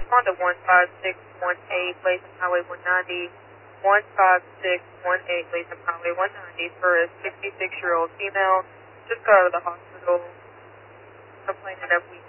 respond to 15618 Latham Highway 190. 15618 Latham Highway 190 for a 66-year-old female. Just got out of the hospital complaining of weakness.